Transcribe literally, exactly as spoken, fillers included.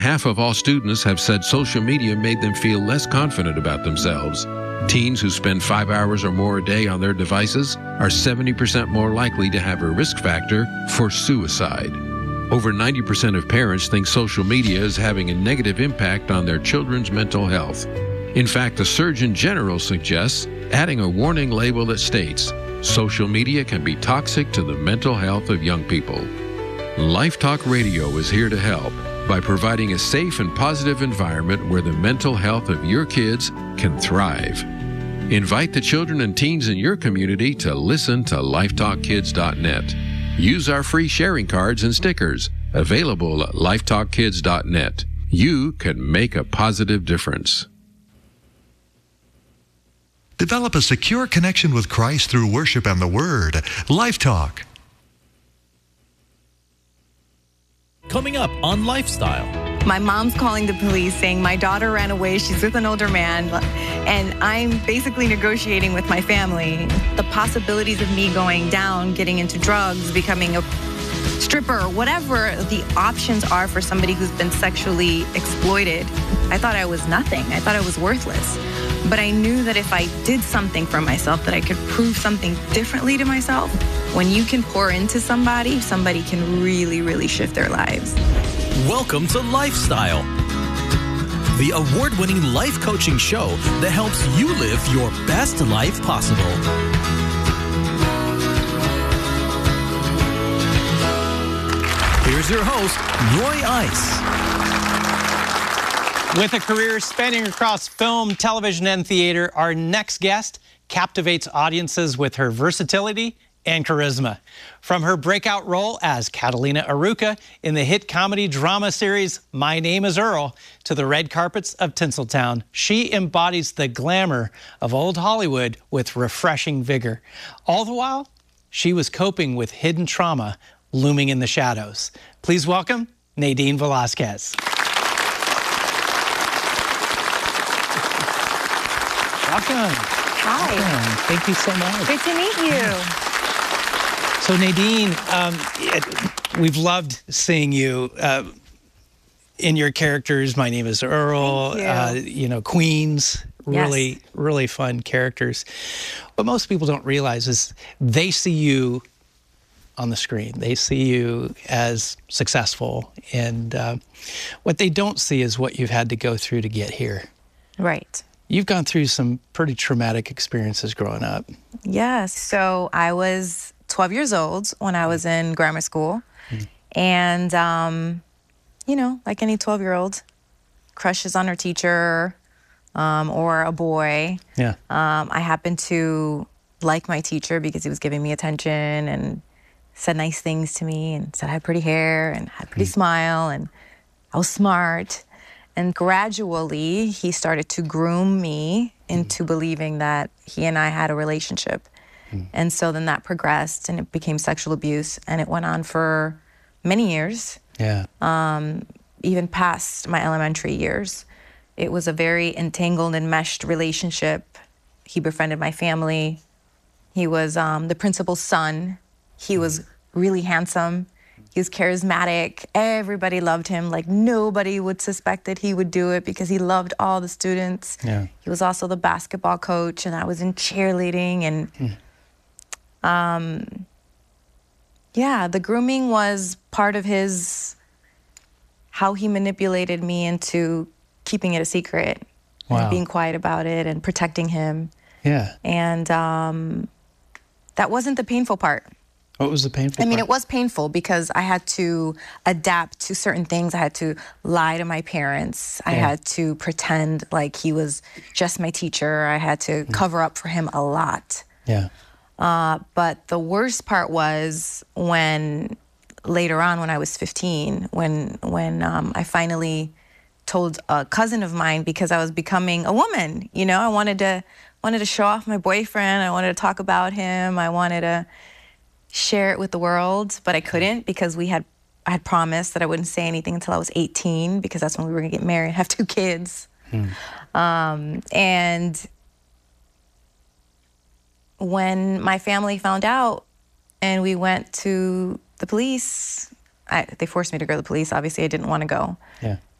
Half of all students have said social media made them feel less confident about themselves. Teens who spend five hours or more a day on their devices are seventy percent more likely to have a risk factor for suicide. Over ninety percent of parents think social media is having a negative impact on their children's mental health. In fact, the Surgeon General suggests adding a warning label that states, social media can be toxic to the mental health of young people. Life Talk Radio is here to help by providing a safe and positive environment where the mental health of your kids can thrive. Invite the children and teens in your community to listen to life talk kids dot net. Use our free sharing cards and stickers available at life talk kids dot net. You can make a positive difference. Develop a secure connection with Christ through worship and the Word. Life Talk. Coming up on Lifestyle. My mom's calling the police saying my daughter ran away. She's with an older man. And I'm basically negotiating with my family. The possibilities of me going down, getting into drugs, becoming a stripper, whatever the options are for somebody who's been sexually exploited. I thought I was nothing. I thought I was worthless. But I knew that if I did something for myself, that I could prove something differently to myself. When you can pour into somebody, somebody can really, really shift their lives. Welcome to Lifestyle, the award-winning life coaching show that helps you live your best life possible. Here's your host, Roy Ice. With a career spanning across film, television, and theater, our next guest captivates audiences with her versatility and charisma. From her breakout role as Catalina Aruca in the hit comedy drama series My Name is Earl to the red carpets of Tinseltown, she embodies the glamour of old Hollywood with refreshing vigor. All the while, she was coping with hidden trauma looming in the shadows. Please welcome Nadine Velasquez. Welcome. Hi. Welcome. Thank you so much. Good to meet you. So Nadine, um, it, we've loved seeing you uh, in your characters. My Name is Earl. Thank you. Uh, you know, Queens. Really, Yes. really fun characters. What most people don't realize is they see you on the screen. They see you as successful, and uh, what they don't see is what you've had to go through to get here. Right. You've gone through some pretty traumatic experiences growing up. Yes. So I was twelve years old when I was in grammar school. Mm. And, um, you know, like any twelve-year-old, crushes on her teacher um, or a boy. Yeah. Um, I happened to like my teacher because he was giving me attention and said nice things to me and said I had pretty hair and had a pretty mm. smile and I was smart. And gradually, he started to groom me into mm. believing that he and I had a relationship. Mm. And so then that progressed, and it became sexual abuse, and it went on for many years. Yeah. Um, even past my elementary years. It was a very entangled and meshed relationship. He befriended my family. He was um, the principal's son. He mm. was really handsome. He was charismatic. Everybody loved him. Like, nobody would suspect that he would do it because he loved all the students. Yeah. He was also the basketball coach, and I was in cheerleading. And mm. um, yeah, the grooming was part of his, how he manipulated me into keeping it a secret. Wow. And being quiet about it and protecting him. Yeah. And um, that wasn't the painful part. What was the painful I mean, part? it was painful because I had to adapt to certain things. I had to lie to my parents. I Yeah. had to pretend like he was just my teacher. I had to mm. cover up for him a lot. Yeah. Uh, but the worst part was when later on, when I was fifteen, when when um, I finally told a cousin of mine because I was becoming a woman. You know, I wanted to wanted to show off my boyfriend. I wanted to talk about him. I wanted to share it with the world, but I couldn't because we had I had promised that I wouldn't say anything until I was eighteen because that's when we were gonna get married and have two kids. Hmm. Um, and when my family found out and we went to the police, I, they forced me to go to the police. Obviously, I didn't want to go. Yeah.